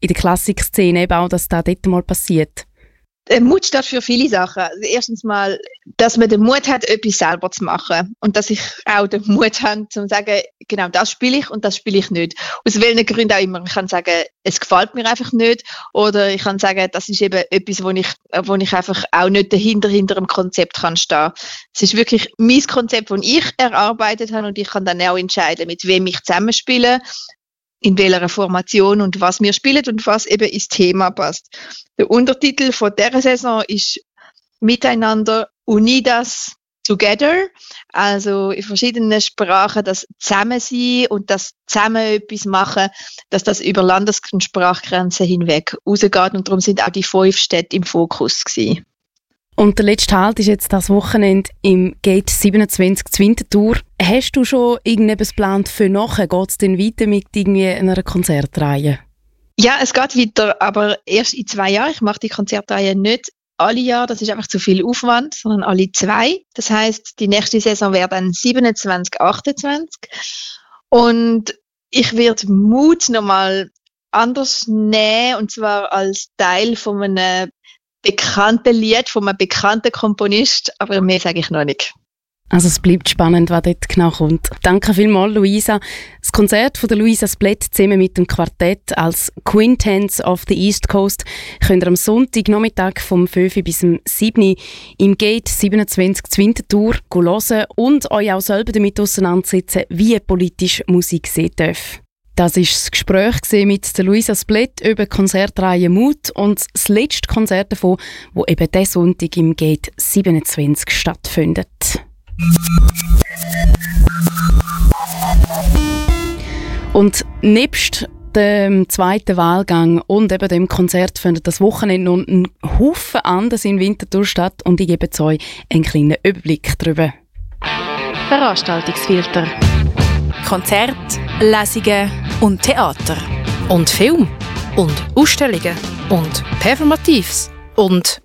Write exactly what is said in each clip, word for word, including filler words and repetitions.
in der Klassikszene eben auch, dass das dort mal passiert? Der Mut steht für viele Sachen. Also erstens mal, dass man den Mut hat, etwas selber zu machen. Und dass ich auch den Mut habe, zu sagen, genau das spiele ich und das spiele ich nicht. Aus welchen Gründen auch immer. Ich kann sagen, es gefällt mir einfach nicht. Oder ich kann sagen, das ist eben etwas, wo ich, wo ich einfach auch nicht dahinter, hinter dem Konzept kann stehen. Es ist wirklich mein Konzept, das ich erarbeitet habe und ich kann dann auch entscheiden, mit wem ich zusammenspiele, in welcher Formation und was wir spielen und was eben ins Thema passt. Der Untertitel von dieser Saison ist Miteinander, Unidas, Together. Also in verschiedenen Sprachen das Zusammensein und das zusammen etwas machen, dass das über Landes- und Sprachgrenzen hinweg rausgeht. Und darum sind auch die fünf Städte im Fokus gewesen. Und der letzte Halt ist jetzt das Wochenende im Gate siebenundzwanzig zur Winterthur. Hast du schon irgendetwas geplant für nachher? Geht es denn weiter mit irgendwie einer Konzertreihe? Ja, es geht weiter, aber erst in zwei Jahren. Ich mache die Konzertreihe nicht alle Jahre, das ist einfach zu viel Aufwand, sondern alle zwei. Das heisst, die nächste Saison wäre dann siebenundzwanzig, achtundzwanzig. Und ich werde Mut nochmal anders nehmen, und zwar als Teil von einem bekannten Lied, von einem bekannten Komponist, aber mehr sage ich noch nicht. Also es bleibt spannend, was dort genau kommt. Danke vielmals, Luisa. Das Konzert von der Luisa Splett zusammen mit dem Quartett als Quintets of the East Coast könnt ihr am Sonntagnachmittag vom fünf bis zum sieben im Gate siebenundzwanzig zur Winterthur hören und euch auch selber damit auseinandersetzen, wie politisch Musik sein darf. Das war das Gespräch mit der Luisa Splett über die Konzertreihe Mut und das letzte Konzert davon, das eben diesen Sonntag im Gate siebenundzwanzig stattfindet. Und nebst dem zweiten Wahlgang und eben dem Konzert findet das Wochenende noch ein Haufen anderes in Winterthur statt und ich gebe euch einen kleinen Überblick darüber. Veranstaltungsfilter. Konzert, Lesungen und Theater. Und Film. Und Ausstellungen. Und Performatives. Und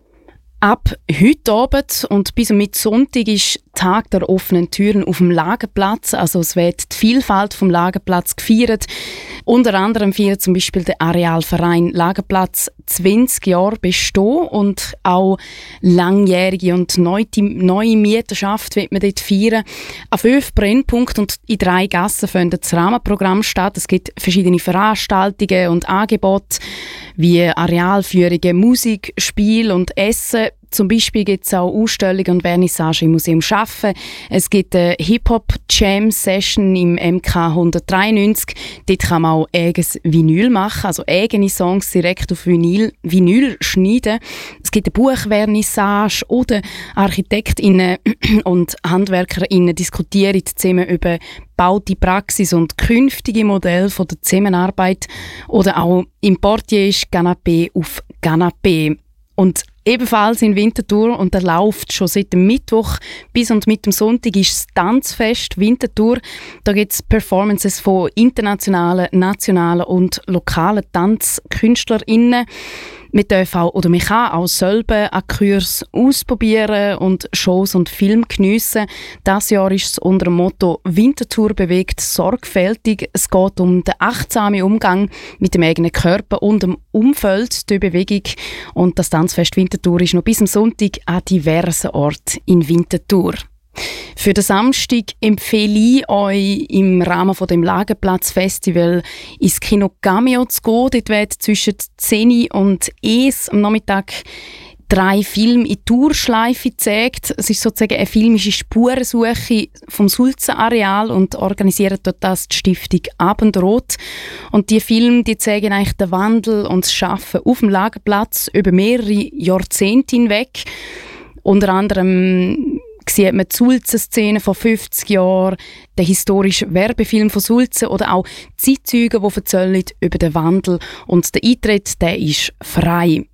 ab heute Abend und bis und mit Sonntag ist Tag der offenen Türen auf dem Lagerplatz. Also es wird die Vielfalt vom Lagerplatz gefeiert. Unter anderem feiert zum Beispiel der Arealverein Lagerplatz zwanzig Jahre bestehen und auch langjährige und neue, neue Mieterschaft wird man dort feiern. An fünf Brennpunkten und in drei Gassen findet das Rahmenprogramm statt. Es gibt verschiedene Veranstaltungen und Angebote wie Arealführungen, Musik, Spiel und Essen. Zum Beispiel gibt es auch Ausstellungen und Vernissage im Museum Schaffen. Es gibt eine Hip-Hop-Jam-Session im M K hundertdreiundneunzig. Dort kann man auch eigenes Vinyl machen, also eigene Songs direkt auf Vinyl, Vinyl schneiden. Es gibt eine Buchvernissage oder ArchitektInnen und HandwerkerInnen diskutieren zusammen über baute Praxis und künftige Modelle von der Zusammenarbeit. Oder auch im Portier ist Canapé auf Canapé. Und ebenfalls in Winterthur, und der läuft schon seit dem Mittwoch bis und mit dem Sonntag, ist das Tanzfest Winterthur. Da gibt es Performances von internationalen, nationalen und lokalen TanzkünstlerInnen. Man darf auch, oder man kann auch selber einen Kurs ausprobieren und Shows und Filme geniessen. Dieses Jahr ist es unter dem Motto «Winterthur bewegt sorgfältig». Es geht um den achtsamen Umgang mit dem eigenen Körper und dem Umfeld der Bewegung. Und das Tanzfest Winterthur ist noch bis am Sonntag an diversen Orten in Winterthur. Für den Samstag empfehle ich euch im Rahmen von dem Lagerplatz-Festival ins Kino Cameo zu gehen. Dort werden zwischen zehn und eins am Nachmittag drei Filme in Tourschleife gezeigt. Es ist sozusagen eine filmische Spurensuche vom Sulzenareal und organisiert dort das die Stiftung Abendrot. Und die Filme, die zeigen eigentlich den Wandel und das Schaffen auf dem Lagerplatz über mehrere Jahrzehnte hinweg. Unter anderem sieht man die Sulzen-Szene von fünfzig Jahren, den historischen Werbefilm von Sulzen oder auch Zeitzeugen, die erzählen über den Wandel. Und der Eintritt, der ist frei.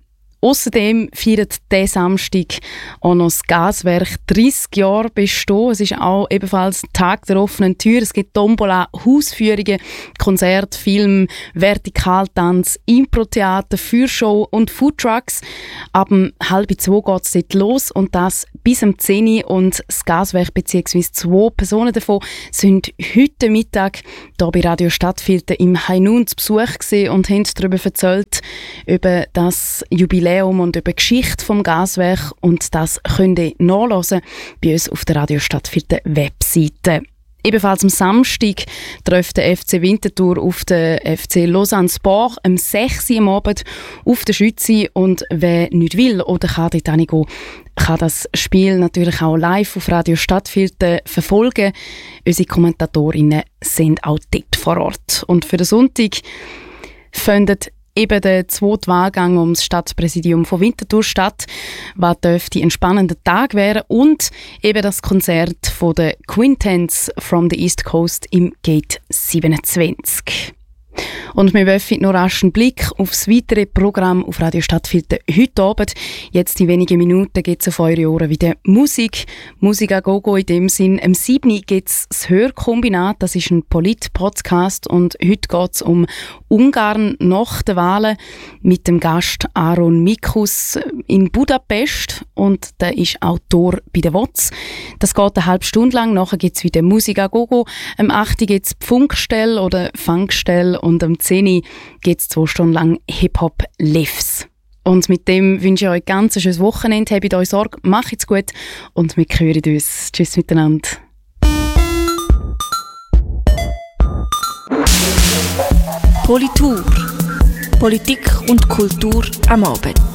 Außerdem feiert dieser Samstag auch noch das Gaswerk dreißig Jahre Bestehen. Es ist auch ebenfalls Tag der offenen Tür. Es gibt Tombola, Hausführungen, Konzerte, Film, Vertikaltanz, Impro-Theater, Feuershow und Foodtrucks. Ab um halb zwei geht es dort los und das bis um zehn Uhr. Und das Gaswerk bzw. zwei Personen davon sind heute Mittag hier bei Radio Stadtfilter im Hainun zu Besuch gewesen und haben darüber erzählt, über das Jubiläum und über die Geschichte des Gaswerks. Und das könnt ihr nachhören bei uns auf der Radio Stadtfilter Webseite. Ebenfalls am Samstag trifft der F C Winterthur auf den F C Lausanne Sport um sechs Uhr am Abend auf der Schütze. Und wer nicht will oder kann dort hingehen, kann das Spiel natürlich auch live auf Radio Stadtfilter verfolgen. Unsere Kommentatorinnen sind auch dort vor Ort. Und für den Sonntag findet eben der zweite Wahlgang ums Stadtpräsidium von Winterthur statt, was dürfte ein spannender Tag werden, und eben das Konzert von der Quintets from the East Coast im Gate siebenundzwanzig. Und wir werfen noch rasch einen Blick auf das weitere Programm auf Radio Stadtfilter heute Abend. Jetzt in wenigen Minuten geht es auf eure Ohren wieder Musik. Musik a Gogo in dem Sinn. Am sieben Uhr gibt es das Hörkombinat. Das ist ein Polit-Podcast und heute geht es um Ungarn nach den Wahlen mit dem Gast Aaron Mikus in Budapest, und der ist Autor bei der W O Z. Das geht eine halbe Stunde lang. Nachher gibt es wieder Musik a Gogo. Am acht Uhr gibt es Funkstelle oder Funkstelle und am zehn Uhr geht es zwei Stunden lang Hip-Hop Lives. Und mit dem wünsche ich euch ganz ein schönes Wochenende. Habt euch Sorge, macht's gut und wir hören uns. Tschüss miteinander. Politur. Politik und Kultur am Abend.